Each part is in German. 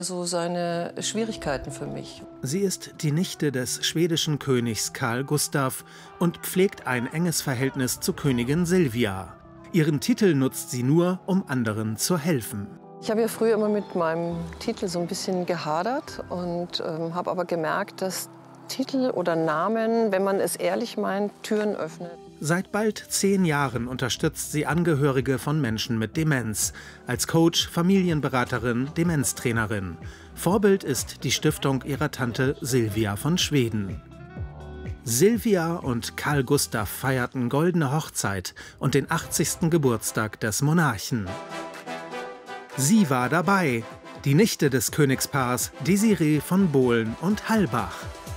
So seine Schwierigkeiten für mich. Sie ist die Nichte des schwedischen Königs Carl Gustaf und pflegt ein enges Verhältnis zu Königin Silvia. Ihren Titel nutzt sie nur, um anderen zu helfen. Ich habe ja früher immer mit meinem Titel so ein bisschen gehadert und habe aber gemerkt, dass Titel oder Namen, wenn man es ehrlich meint, Türen öffnet. Seit bald 10 Jahren unterstützt sie Angehörige von Menschen mit Demenz. Als Coach, Familienberaterin, Demenztrainerin. Vorbild ist die Stiftung ihrer Tante Silvia von Schweden. Silvia und Carl Gustaf feierten goldene Hochzeit und den 80. Geburtstag des Monarchen. Sie war dabei, die Nichte des Königspaars Desiree von Bohlen und Hallbach.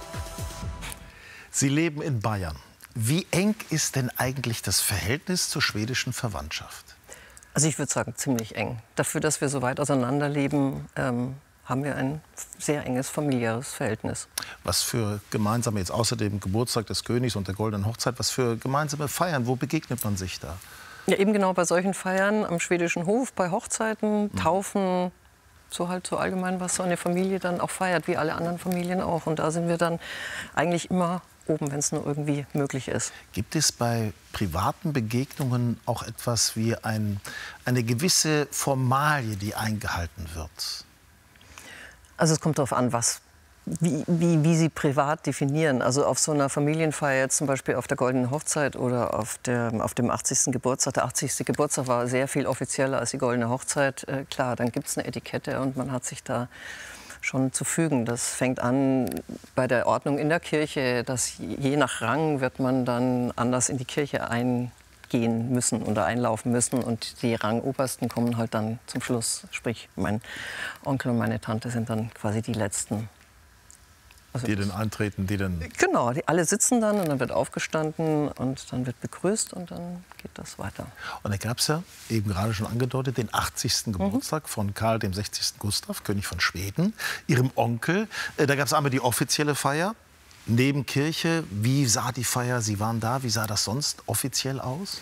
Sie leben in Bayern. Wie eng ist denn eigentlich das Verhältnis zur schwedischen Verwandtschaft? Also ich würde sagen, ziemlich eng. Dafür, dass wir so weit auseinander leben, haben wir ein sehr enges familiäres Verhältnis. Was für gemeinsame, jetzt außer dem Geburtstag des Königs und der goldenen Hochzeit, was für gemeinsame Feiern, wo begegnet man sich da? Ja, eben genau bei solchen Feiern am schwedischen Hof, bei Hochzeiten, Taufen, so halt so allgemein, was so eine Familie dann auch feiert, wie alle anderen Familien auch. Und da sind wir dann eigentlich immer oben, wenn es nur irgendwie möglich ist. Gibt es bei privaten Begegnungen auch etwas wie eine gewisse Formalie, die eingehalten wird? Also es kommt darauf an, wie Sie privat definieren. Also auf so einer Familienfeier, jetzt zum Beispiel auf der goldenen Hochzeit oder auf dem 80. Geburtstag. Der 80. Geburtstag war sehr viel offizieller als die goldene Hochzeit. Klar, dann gibt es eine Etikette und man hat sich da schon zu fügen. Das fängt an bei der Ordnung in der Kirche, dass je nach Rang wird man dann anders in die Kirche eingehen müssen oder einlaufen müssen und die Rangobersten kommen halt dann zum Schluss. Sprich, mein Onkel und meine Tante sind dann quasi die Letzten. Also die dann eintreten, die dann... Genau, die alle sitzen dann und dann wird aufgestanden und dann wird begrüßt und dann geht das weiter. Und da gab es ja, eben gerade schon angedeutet, den 80. Geburtstag von Karl dem 60. Gustaf, König von Schweden, ihrem Onkel. Da gab es einmal die offizielle Feier neben Kirche. Wie sah die Feier, Sie waren da, wie sah das sonst offiziell aus?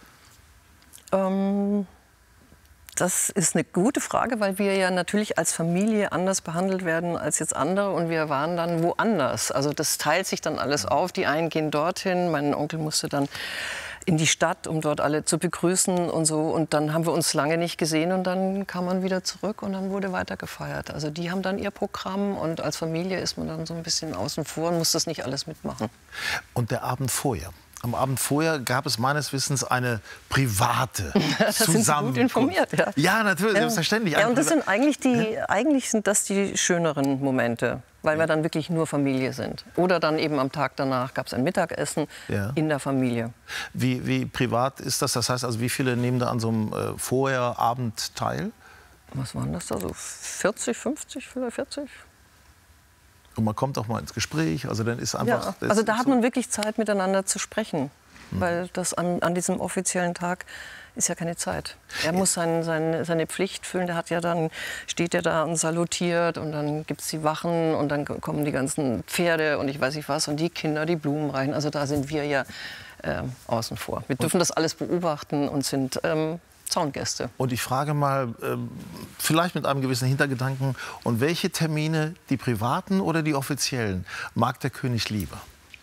Das ist eine gute Frage, weil wir ja natürlich als Familie anders behandelt werden als jetzt andere und wir waren dann woanders. Also das teilt sich dann alles auf. Die einen gehen dorthin, mein Onkel musste dann in die Stadt, um dort alle zu begrüßen und so. Und dann haben wir uns lange nicht gesehen und dann kam man wieder zurück und dann wurde weiter gefeiert. Also die haben dann ihr Programm und als Familie ist man dann so ein bisschen außen vor und muss das nicht alles mitmachen. Und der Abend vorher? Am Abend vorher gab es meines Wissens eine private Zusammenkunft. Sind Sie gut informiert, ja. Ja, natürlich, selbstverständlich. Ja, und das sind eigentlich sind das die schöneren Momente, weil wir dann wirklich nur Familie sind. Oder dann eben am Tag danach gab es ein Mittagessen in der Familie. Wie privat ist das? Das heißt, also wie viele nehmen da an so einem Vorherabend teil? Was waren das da so? 40, 50, vielleicht 40? Und man kommt auch mal ins Gespräch, also dann ist einfach... Ja, also da hat man wirklich Zeit, miteinander zu sprechen, weil das an diesem offiziellen Tag ist ja keine Zeit. Er muss seine Pflicht füllen, steht er da und salutiert und dann gibt es die Wachen und dann kommen die ganzen Pferde und ich weiß nicht was und die Kinder, die Blumen reichen. Also da sind wir ja außen vor. Wir dürfen das alles beobachten und sind Zaungäste. Und ich frage mal, vielleicht mit einem gewissen Hintergedanken, und welche Termine, die privaten oder die offiziellen, mag der König lieber?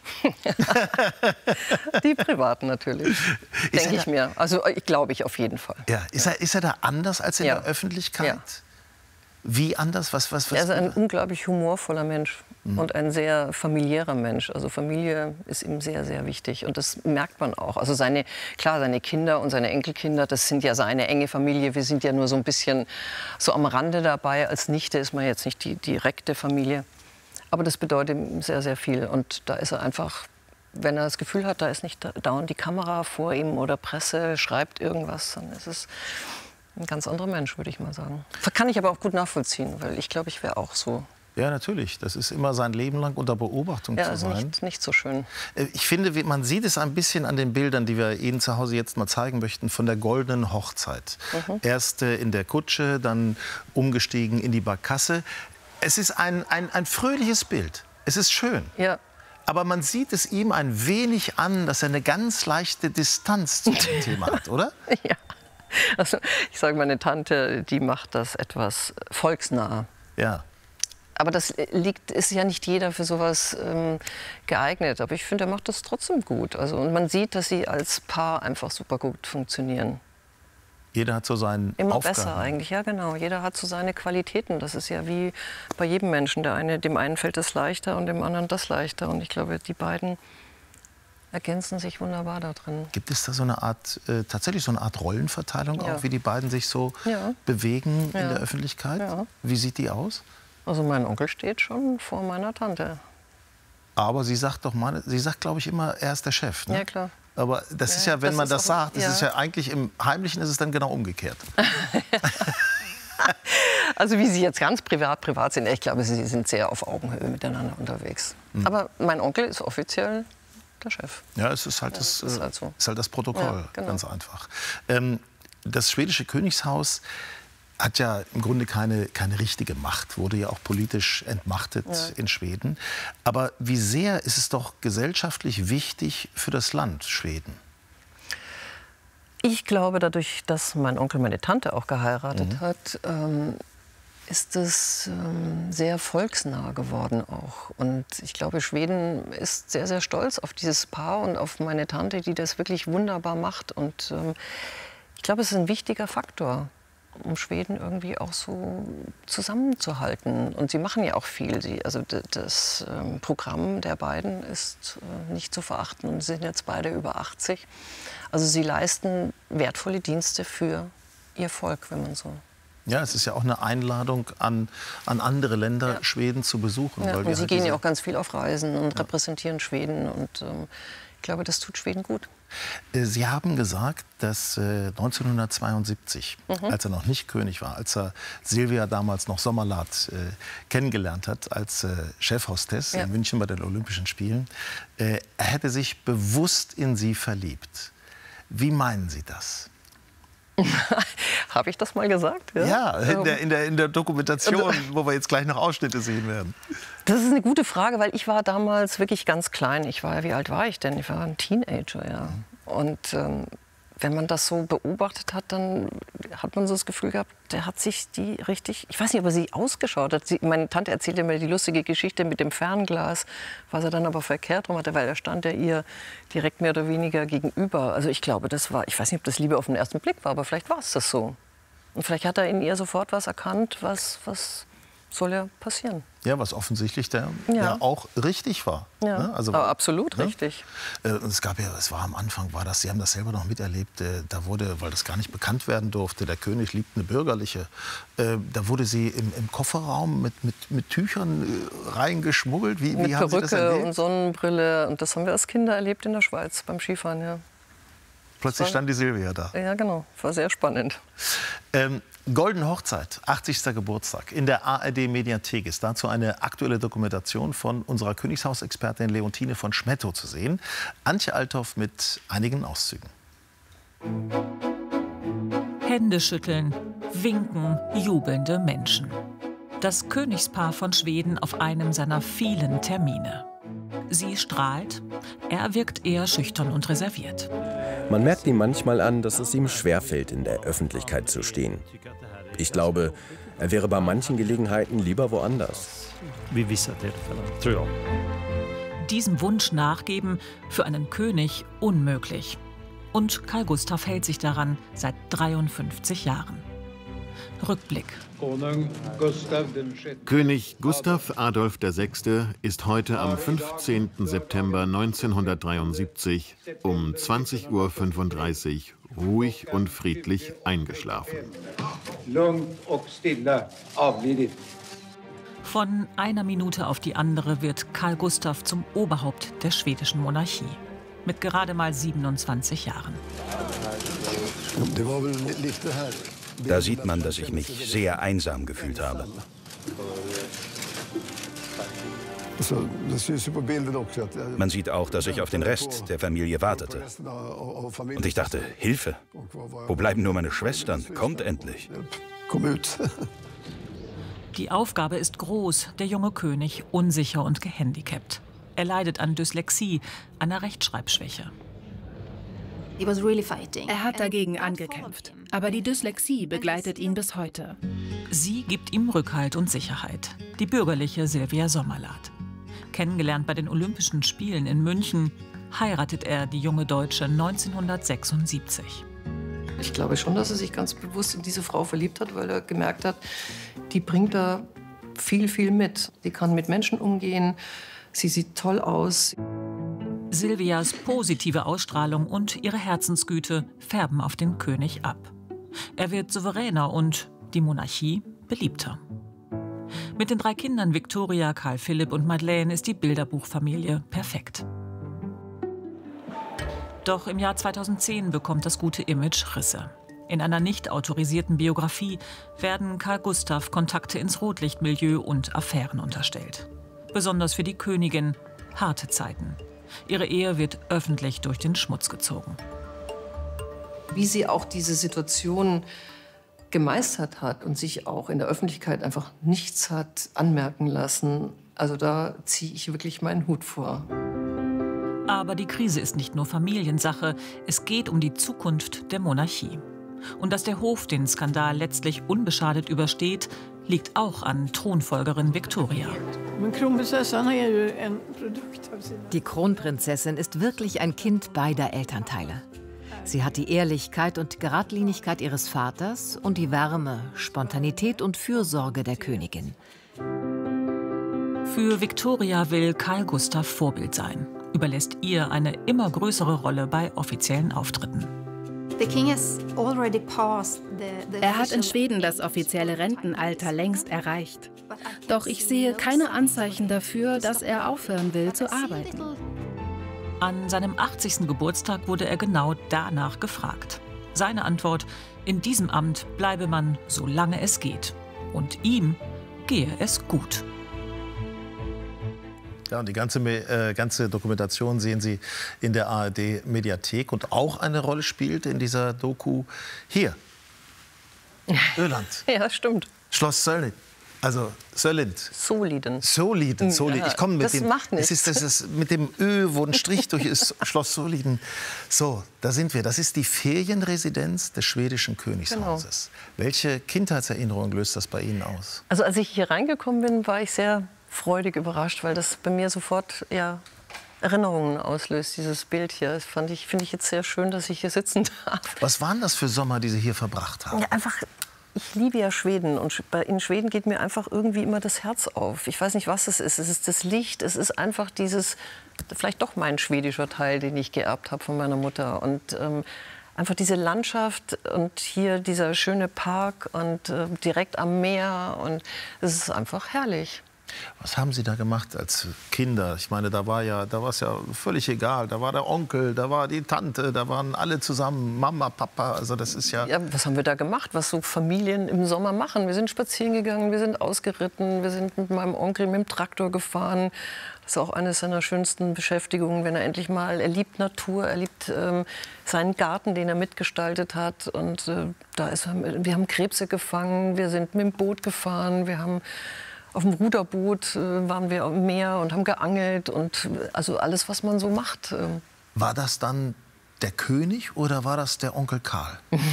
Die privaten natürlich, denke ich mir. Also glaube ich auf jeden Fall. Ja. Ist er da anders als in der Öffentlichkeit? Ja. Wie anders? Was er ist ein unglaublich humorvoller Mensch und ein sehr familiärer Mensch. Also Familie ist ihm sehr, sehr wichtig und das merkt man auch. Also seine Kinder und seine Enkelkinder, das sind ja seine enge Familie. Wir sind ja nur so ein bisschen so am Rande dabei. Als Nichte ist man jetzt nicht die direkte Familie. Aber das bedeutet ihm sehr, sehr viel. Und da ist er einfach, wenn er das Gefühl hat, da ist nicht dauernd die Kamera vor ihm oder Presse schreibt irgendwas, dann ist es ein ganz anderer Mensch, würde ich mal sagen. Kann ich aber auch gut nachvollziehen, weil ich glaube, ich wäre auch so. Ja, natürlich. Das ist immer sein Leben lang unter Beobachtung zu sein. Ja, nicht so schön. Ich finde, man sieht es ein bisschen an den Bildern, die wir Ihnen zu Hause jetzt mal zeigen möchten, von der goldenen Hochzeit. Erst in der Kutsche, dann umgestiegen in die Barkasse. Es ist ein fröhliches Bild. Es ist schön. Ja. Aber man sieht es ihm ein wenig an, dass er eine ganz leichte Distanz zu dem Thema hat, oder? Ja. Also ich sage, meine Tante, die macht das etwas volksnah. Ja. Aber das ist ja nicht jeder für sowas geeignet. Aber ich finde, er macht das trotzdem gut. Also, und man sieht, dass sie als Paar einfach super gut funktionieren. Jeder hat so seinen Immer Aufgaben. besser eigentlich, ja genau. Jeder hat so seine Qualitäten. Das ist ja wie bei jedem Menschen. Dem einen fällt das leichter und dem anderen das leichter. Und ich glaube, die beiden ergänzen sich wunderbar da drin. Gibt es da so eine Art, tatsächlich so eine Art Rollenverteilung Ja. auch, wie die beiden sich so bewegen in der Öffentlichkeit? Ja. Wie sieht die aus? Also mein Onkel steht schon vor meiner Tante. Aber sie sagt doch mal, sie sagt, glaube ich, immer, er ist der Chef. Ne? Ja, klar. Aber das ist ja, wenn das man ist das auch- sagt, das ja. ist ja eigentlich im Heimlichen ist es dann genau umgekehrt. Also wie sie jetzt ganz privat sind, ich glaube, sie sind sehr auf Augenhöhe miteinander unterwegs. Aber mein Onkel ist offiziell der Chef. Ja, es ist halt, das ist halt so. ist halt das Protokoll, Ja, genau. ganz einfach. Das schwedische Königshaus hat ja im Grunde keine richtige Macht, wurde ja auch politisch entmachtet in Schweden. Aber wie sehr ist es doch gesellschaftlich wichtig für das Land Schweden? Ich glaube, dadurch, dass mein Onkel meine Tante auch geheiratet hat, ist es sehr volksnah geworden auch. Und ich glaube, Schweden ist sehr, sehr stolz auf dieses Paar und auf meine Tante, die das wirklich wunderbar macht. Und ich glaube, es ist ein wichtiger Faktor, um Schweden irgendwie auch so zusammenzuhalten. Und sie machen ja auch viel. Also das Programm der beiden ist nicht zu verachten. Und sie sind jetzt beide über 80. Also sie leisten wertvolle Dienste für ihr Volk, wenn man so... Ja, es ist ja auch eine Einladung an andere Länder, Schweden zu besuchen. Ja, weil und wir sie halt gehen diese- ja auch ganz viel auf Reisen und repräsentieren Schweden. Und ich glaube, das tut Schweden gut. Sie haben gesagt, dass 1972, als er noch nicht König war, als er Silvia damals noch Sommerlath kennengelernt hat als Chefhostess in München bei den Olympischen Spielen, er hätte sich bewusst in sie verliebt. Wie meinen Sie das? Habe ich das mal gesagt? Ja, in der Dokumentation, wo wir jetzt gleich noch Ausschnitte sehen werden. Das ist eine gute Frage, weil ich war damals wirklich ganz klein. Wie alt war ich denn? Ich war ein Teenager, ja. Und wenn man das so beobachtet hat, dann hat man so das Gefühl gehabt, der hat sich die richtig, ich weiß nicht, ob er sie ausgeschaut hat. Meine Tante erzählte mir die lustige Geschichte mit dem Fernglas, was er dann aber verkehrt rum hatte, weil er stand ja ihr direkt mehr oder weniger gegenüber. Also ich glaube, das war, ich weiß nicht, ob das Liebe auf den ersten Blick war, aber vielleicht war es das so. Und vielleicht hat er in ihr sofort was erkannt, was soll ja passieren. Ja, was offensichtlich ja auch richtig war. Ja, Ne? Also, aber absolut ne? richtig. Es war am Anfang, Sie haben das selber noch miterlebt, da wurde, weil das gar nicht bekannt werden durfte, der König liebt eine bürgerliche, da wurde sie im Kofferraum mit Tüchern reingeschmuggelt. Wie Mit haben Sie das Perücke erlebt? und Sonnenbrille. Und das haben wir als Kinder erlebt in der Schweiz beim Skifahren, ja. Plötzlich stand die Silvia da. Ja, genau. War sehr spannend. Goldene Hochzeit, 80. Geburtstag. In der ARD-Mediathek ist dazu eine aktuelle Dokumentation von unserer Königshausexpertin Leontine von Schmettow zu sehen. Antje Althoff mit einigen Auszügen. Hände schütteln, winken, jubelnde Menschen. Das Königspaar von Schweden auf einem seiner vielen Termine. Sie strahlt, er wirkt eher schüchtern und reserviert. Man merkt ihm manchmal an, dass es ihm schwerfällt, in der Öffentlichkeit zu stehen. Ich glaube, er wäre bei manchen Gelegenheiten lieber woanders. Diesem Wunsch nachgeben, für einen König unmöglich. Und Karl Gustav hält sich daran seit 53 Jahren. Rückblick. König Gustav Adolf VI. Ist heute am 15. September 1973 um 20:35 Uhr ruhig und friedlich eingeschlafen. Von einer Minute auf die andere wird Karl Gustav zum Oberhaupt der schwedischen Monarchie. Mit gerade mal 27 Jahren. Da sieht man, dass ich mich sehr einsam gefühlt habe. Man sieht auch, dass ich auf den Rest der Familie wartete. Und ich dachte, Hilfe, wo bleiben nur meine Schwestern? Kommt endlich. Die Aufgabe ist groß, der junge König unsicher und gehandicapt. Er leidet an Dyslexie, einer Rechtschreibschwäche. Er hat dagegen angekämpft. Aber die Dyslexie begleitet ihn bis heute. Sie gibt ihm Rückhalt und Sicherheit. Die bürgerliche Silvia Sommerlath. Kennengelernt bei den Olympischen Spielen in München, heiratet er die junge Deutsche 1976. Ich glaube schon, dass er sich ganz bewusst in diese Frau verliebt hat, weil er gemerkt hat, die bringt da viel, viel mit. Die kann mit Menschen umgehen, sie sieht toll aus. Silvias positive Ausstrahlung und ihre Herzensgüte färben auf den König ab. Er wird souveräner und die Monarchie beliebter. Mit den 3 Kindern Victoria, Karl Philipp und Madeleine ist die Bilderbuchfamilie perfekt. Doch im Jahr 2010 bekommt das gute Image Risse. In einer nicht autorisierten Biografie werden Karl Gustav Kontakte ins Rotlichtmilieu und Affären unterstellt. Besonders für die Königin harte Zeiten. Ihre Ehe wird öffentlich durch den Schmutz gezogen. Wie sie auch diese Situation gemeistert hat und sich auch in der Öffentlichkeit einfach nichts hat anmerken lassen, also da ziehe ich wirklich meinen Hut vor. Aber die Krise ist nicht nur Familiensache, es geht um die Zukunft der Monarchie. Und dass der Hof den Skandal letztlich unbeschadet übersteht, liegt auch an Thronfolgerin Victoria. Die Kronprinzessin ist wirklich ein Kind beider Elternteile. Sie hat die Ehrlichkeit und Geradlinigkeit ihres Vaters und die Wärme, Spontanität und Fürsorge der Königin. Für Victoria will Karl Gustav Vorbild sein, überlässt ihr eine immer größere Rolle bei offiziellen Auftritten. Er hat in Schweden das offizielle Rentenalter längst erreicht. Doch ich sehe keine Anzeichen dafür, dass er aufhören will zu arbeiten. An seinem 80. Geburtstag wurde er genau danach gefragt. Seine Antwort: In diesem Amt bleibe man, solange es geht. Und ihm gehe es gut. Ja, und die ganze Dokumentation sehen Sie in der ARD-Mediathek. Und auch eine Rolle spielt in dieser Doku hier, Öland. Ja, stimmt. Schloss Sölln. Also Sölln. Soliden. Soliden. Ja, ich komme mit das dem. macht nichts. Das ist mit dem Ö, wo ein Strich durch ist. Schloss Soliden. So, da sind wir. Das ist die Ferienresidenz des schwedischen Königshauses. Genau. Welche Kindheitserinnerung löst das bei Ihnen aus? Also als ich hier reingekommen bin, war ich sehr freudig überrascht, weil das bei mir sofort Erinnerungen auslöst, dieses Bild hier. Das finde ich jetzt sehr schön, dass ich hier sitzen darf. Was waren das für Sommer, die Sie hier verbracht haben? Ja, einfach, ich liebe ja Schweden und in Schweden geht mir einfach irgendwie immer das Herz auf. Ich weiß nicht, was es ist. Es ist das Licht, es ist einfach dieses, vielleicht doch mein schwedischer Teil, den ich geerbt habe von meiner Mutter. Und einfach diese Landschaft und hier dieser schöne Park und direkt am Meer. Und es ist einfach herrlich. Was haben Sie da gemacht als Kinder? Ich meine, da war es ja völlig egal. Da war der Onkel, da war die Tante, da waren alle zusammen, Mama, Papa. Also das ist ja... Ja, was haben wir da gemacht? Was so Familien im Sommer machen? Wir sind spazieren gegangen, wir sind ausgeritten, wir sind mit meinem Onkel mit dem Traktor gefahren. Das ist auch eine seiner schönsten Beschäftigungen, wenn er endlich mal... Er liebt Natur, er liebt seinen Garten, den er mitgestaltet hat. Und wir haben Krebse gefangen, wir sind mit dem Boot gefahren, wir haben... Auf dem Ruderboot waren wir am Meer und haben geangelt und also alles, was man so macht. War das dann der König oder war das der Onkel Karl?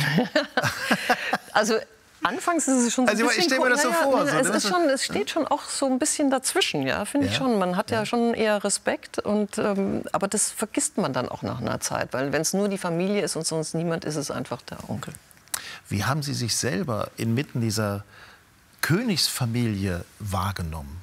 Also anfangs ist es schon so ein bisschen... Ich stelle mir das so vor. Es steht schon auch so ein bisschen dazwischen, ja, finde ich schon. Man hat ja schon eher Respekt, aber das vergisst man dann auch nach einer Zeit. Weil wenn es nur die Familie ist und sonst niemand, ist es einfach der Onkel. Wie haben Sie sich selber inmitten dieser Königsfamilie wahrgenommen?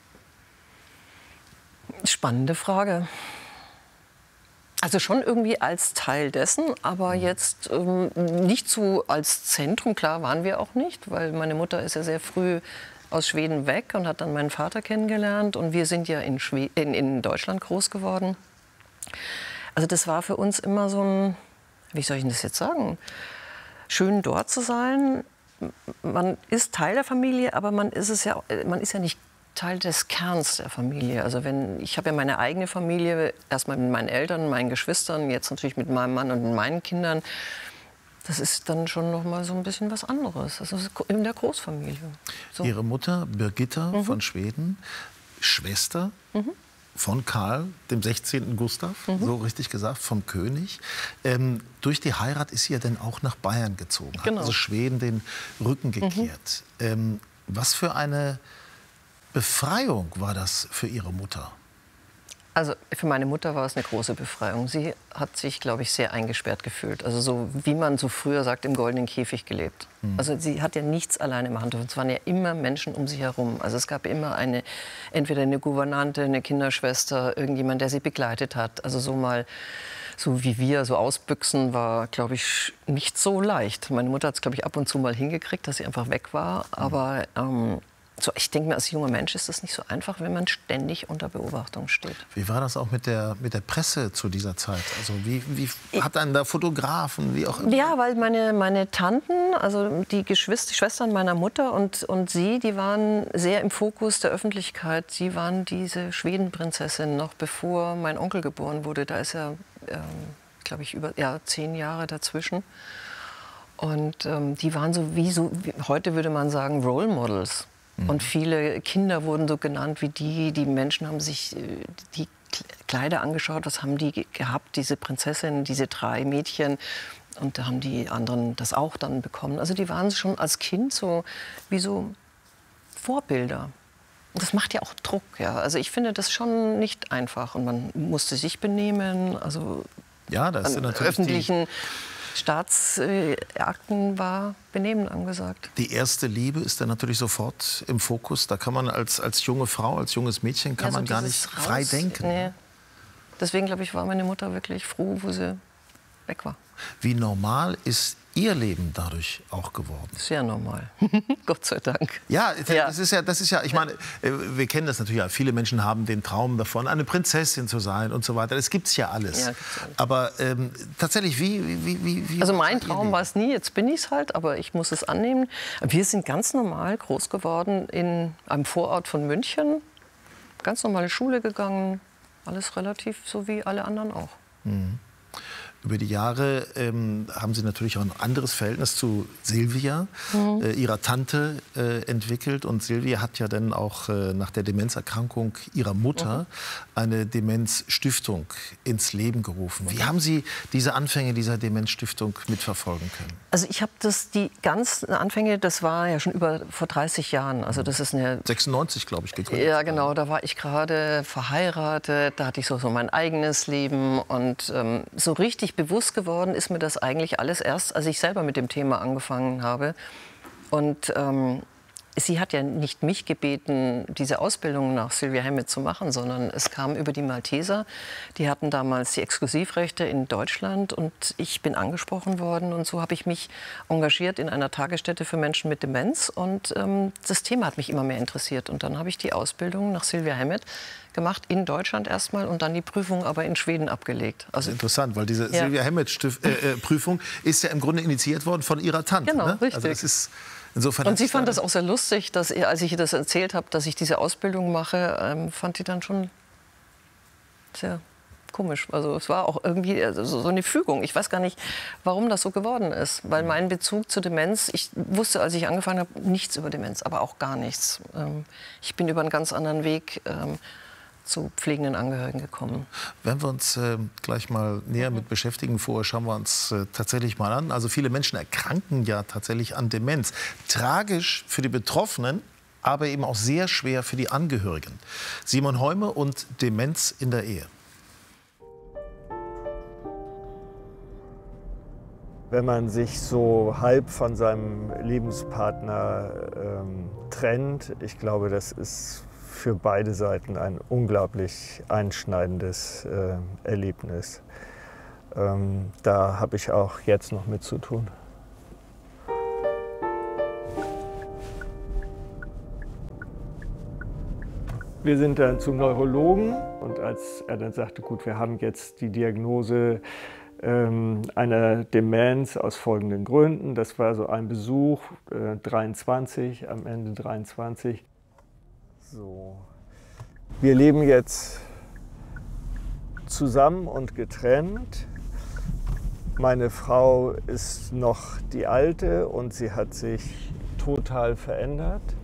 Spannende Frage. Also schon irgendwie als Teil dessen, aber jetzt nicht so als Zentrum. Klar waren wir auch nicht, weil meine Mutter ist ja sehr früh aus Schweden weg und hat dann meinen Vater kennengelernt. Und wir sind ja in Deutschland groß geworden. Also das war für uns immer so ein, wie soll ich das jetzt sagen, schön dort zu sein. Man ist Teil der Familie, aber man ist ja nicht Teil des Kerns der Familie. Also ich habe ja meine eigene Familie, erstmal mit meinen Eltern, meinen Geschwistern, jetzt natürlich mit meinem Mann und meinen Kindern. Das ist dann schon noch mal so ein bisschen was anderes. Das ist in der Großfamilie. So. Ihre Mutter Birgitta von Schweden, Schwester von Karl, dem 16. Gustav, so richtig gesagt, vom König. Durch die Heirat ist sie ja dann auch nach Bayern gezogen, hat also Schweden den Rücken gekehrt. Was für eine Befreiung war das für Ihre Mutter? Also für meine Mutter war es eine große Befreiung. Sie hat sich, glaube ich, sehr eingesperrt gefühlt. Also so, wie man so früher sagt, im goldenen Käfig gelebt. Also sie hat ja nichts alleine machen dürfen. Es waren ja immer Menschen um sie herum. Also es gab immer entweder eine Gouvernante, eine Kinderschwester, irgendjemand, der sie begleitet hat. Also so mal, so wie wir, so ausbüchsen war, glaube ich, nicht so leicht. Meine Mutter hat es, glaube ich, ab und zu mal hingekriegt, dass sie einfach weg war. Aber so, ich denke mir, als junger Mensch ist das nicht so einfach, wenn man ständig unter Beobachtung steht. Wie war das auch mit der Presse zu dieser Zeit? Also wie hat einen da Fotografen, wie auch immer? Ja, weil meine Tanten, also die Schwestern meiner Mutter und sie, die waren sehr im Fokus der Öffentlichkeit. Sie waren diese Schwedenprinzessin, noch bevor mein Onkel geboren wurde. Da ist ja, glaube ich, über 10 Jahre dazwischen. Und die waren heute würde man sagen, Role Models. Und viele Kinder wurden so genannt wie die Menschen haben sich die Kleider angeschaut, was haben die gehabt, diese Prinzessinnen, diese 3 Mädchen. Und da haben die anderen das auch dann bekommen. Also die waren schon als Kind so wie so Vorbilder. Und das macht ja auch Druck. Ja. Also ich finde das schon nicht einfach. Und man musste sich benehmen. Also ja, das ist natürlich öffentlichen Staatsakten war Benehmen angesagt. Die erste Liebe ist dann natürlich sofort im Fokus. Da kann man als junge Frau, als junges Mädchen, kann man gar nicht frei denken. Nee. Deswegen, glaube ich, war meine Mutter wirklich froh, wo sie weg war. Wie normal ist Ihr Leben dadurch auch geworden? Sehr normal, Gott sei Dank. Ja, das ist ja, ich meine, wir kennen das natürlich ja. Viele Menschen haben den Traum davon, eine Prinzessin zu sein und so weiter. Das gibt's ja alles. Ja, gibt's alles. Aber tatsächlich, wie also mein Traum war es nie, jetzt bin ich es halt, aber ich muss es annehmen. Wir sind ganz normal groß geworden in einem Vorort von München. Ganz normale Schule gegangen, alles relativ so wie alle anderen auch. Mhm. Über die Jahre haben Sie natürlich auch ein anderes Verhältnis zu Silvia, ihrer Tante, entwickelt. Und Silvia hat ja dann auch nach der Demenzerkrankung ihrer Mutter eine Demenzstiftung ins Leben gerufen. Wie haben Sie diese Anfänge dieser Demenzstiftung mitverfolgen können? Also ich habe die ganzen Anfänge, das war ja schon vor 30 Jahren. Also das ist eine 96, glaube ich, gegründet. Ja, genau. Da war ich gerade verheiratet. Da hatte ich so mein eigenes Leben. Und so richtig bewusst geworden ist mir das eigentlich alles erst, als ich selber mit dem Thema angefangen habe. Und sie hat ja nicht mich gebeten, diese Ausbildung nach Sylvia Hammett zu machen, sondern es kam über die Malteser. Die hatten damals die Exklusivrechte in Deutschland und ich bin angesprochen worden. Und so habe ich mich engagiert in einer Tagesstätte für Menschen mit Demenz. Und das Thema hat mich immer mehr interessiert. Und dann habe ich die Ausbildung nach Sylvia Hammett gemacht, in Deutschland erstmal und dann die Prüfung aber in Schweden abgelegt. Also interessant, weil diese Sylvia Hammett-Prüfung ist ja im Grunde initiiert worden von ihrer Tante. Genau, ne? richtig. Also das ist insofern und sie fand das auch sehr lustig, dass als ich ihr das erzählt habe, dass ich diese Ausbildung mache, fand sie dann schon sehr komisch. Also es war auch irgendwie so eine Fügung. Ich weiß gar nicht, warum das so geworden ist. Weil mein Bezug zur Demenz, ich wusste, als ich angefangen habe, nichts über Demenz, aber auch gar nichts. Ich bin über einen ganz anderen Weg zu pflegenden Angehörigen gekommen. Wenn wir uns gleich mal näher mit beschäftigen, vorher schauen wir uns tatsächlich mal an. Also viele Menschen erkranken ja tatsächlich an Demenz. Tragisch für die Betroffenen, aber eben auch sehr schwer für die Angehörigen. Simon Heume und Demenz in der Ehe. Wenn man sich so halb von seinem Lebenspartner trennt, ich glaube, das ist für beide Seiten ein unglaublich einschneidendes Erlebnis. Da habe ich auch jetzt noch mit zu tun. Wir sind dann zum Neurologen und als er dann sagte, gut, wir haben jetzt die Diagnose einer Demenz aus folgenden Gründen. Das war so ein Besuch, 23, am Ende 23. So. Wir leben jetzt zusammen und getrennt. Meine Frau ist noch die alte und sie hat sich total verändert.